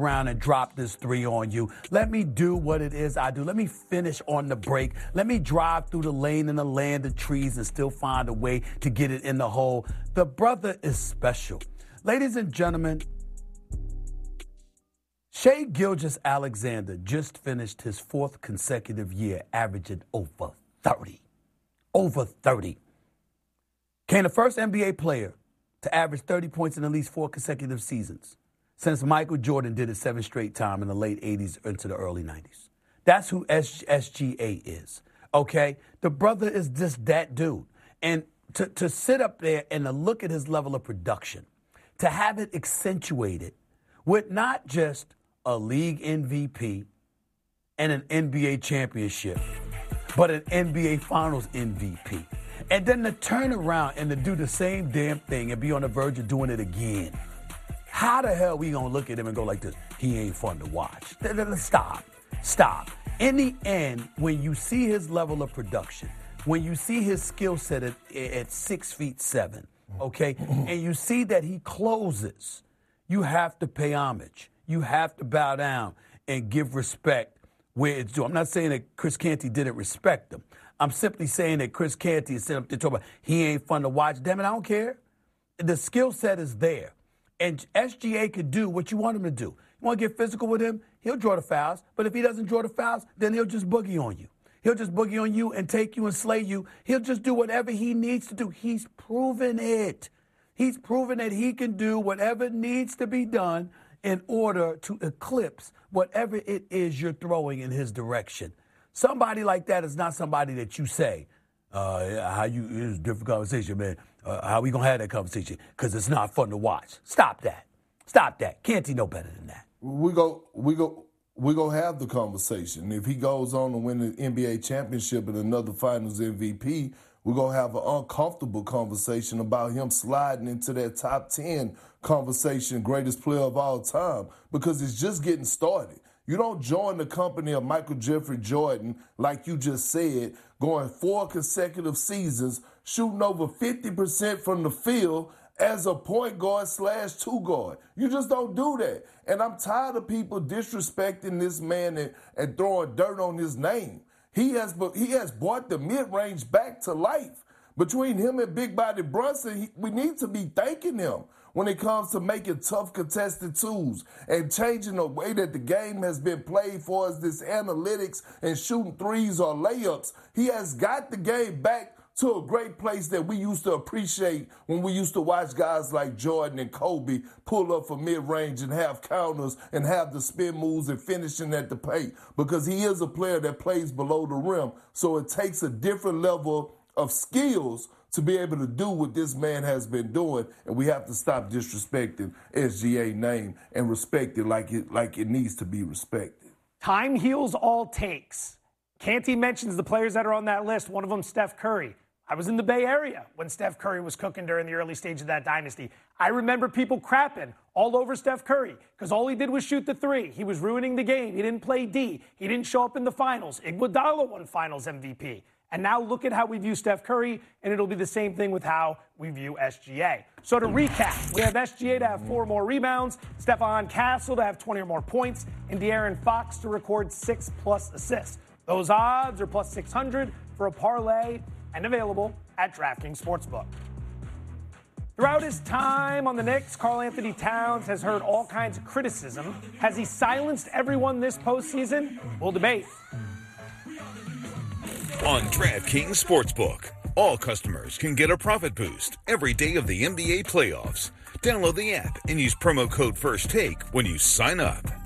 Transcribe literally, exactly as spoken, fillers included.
around and drop this three on you. Let me do what it is I do. Let me finish on the break. Let me drive through the lane in the land of trees and still find a way to get it in the hole. The brother is special. Ladies and gentlemen, Shai Gilgeous-Alexander just finished his fourth consecutive year averaging over thirty. Over thirty. Became the first N B A player to average thirty points in at least four consecutive seasons since Michael Jordan did it seven straight times in the late eighties into the early nineties. That's who S G A is, okay? The brother is just that dude. And to, to sit up there and to look at his level of production, to have it accentuated with not just a league M V P and an N B A championship, but an N B A Finals M V P. And then to turn around and to do the same damn thing and be on the verge of doing it again. How the hell we gonna look at him and go like this? He ain't fun to watch. Stop. Stop. In the end, when you see his level of production, when you see his skill set at, at six feet seven, okay, and you see that he closes, you have to pay homage. You have to bow down and give respect where it's due. I'm not saying that Chris Canty didn't respect him. I'm simply saying that Chris Canty is sitting up there talking about he ain't fun to watch. Damn it, I don't care. The skill set is there. And S G A could do what you want him to do. You want to get physical with him? He'll draw the fouls. But if he doesn't draw the fouls, then he'll just boogie on you. He'll just boogie on you and take you and slay you. He'll just do whatever he needs to do. He's proven it. He's proven that he can do whatever needs to be done in order to eclipse whatever it is you're throwing in his direction. Somebody like that is not somebody that you say, uh, how you, it's a different conversation, man. Uh, how we going to have that conversation? Because it's not fun to watch. Stop that. Stop that. Can't he know better than that? We go, we go, we go have the conversation. If he goes on to win the N B A championship and another Finals M V P, we're going to have an uncomfortable conversation about him sliding into that top ten conversation, greatest player of all time, because it's just getting started. You don't join the company of Michael Jeffrey Jordan, like you just said, going four consecutive seasons, shooting over fifty percent from the field as a point guard slash two guard. You just don't do that. And I'm tired of people disrespecting this man and, and throwing dirt on his name. He has he has brought the mid-range back to life. Between him and Big Body Brunson, he, we need to be thanking him when it comes to making tough contested twos and changing the way that the game has been played for us, this analytics and shooting threes or layups. He has got the game back to a great place that we used to appreciate when we used to watch guys like Jordan and Kobe pull up for mid-range and have counters and have the spin moves and finishing at the paint, because he is a player that plays below the rim. So it takes a different level of skills to be able to do what this man has been doing, and we have to stop disrespecting S G A name and respect it like it like it needs to be respected. Time heals all takes. Canty mentions the players that are on that list. One of them, Steph Curry. I was in the Bay Area when Steph Curry was cooking during the early stage of that dynasty. I remember people crapping all over Steph Curry because all he did was shoot the three. He was ruining the game. He didn't play D. He didn't show up in the finals. Iguodala won Finals M V P. And now look at how we view Steph Curry, and it'll be the same thing with how we view S G A. So to recap, we have S G A to have four more rebounds, Stephon Castle to have twenty or more points, and De'Aaron Fox to record six plus assists. Those odds are plus six hundred for a parlay and available at DraftKings Sportsbook. Throughout his time on the Knicks, Karl-Anthony Towns has heard all kinds of criticism. Has he silenced everyone this postseason? We'll debate. On DraftKings Sportsbook, all customers can get a profit boost every day of the N B A playoffs. Download the app and use promo code FIRSTTAKE when you sign up.